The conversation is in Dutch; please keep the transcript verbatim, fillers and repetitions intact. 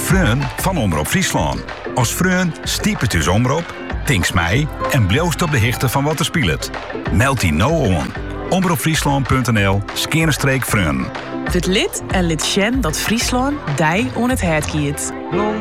Freun van Omroep Friesland. Als Freun stiep het dus omroep, tinks mij en bloost op de hichte van wat er speelt. Meld die nou aan. omroepfriesland punt n l skerenstreek Freun. Word lid en lid Sjen dat Friesland dij on het hert kiet.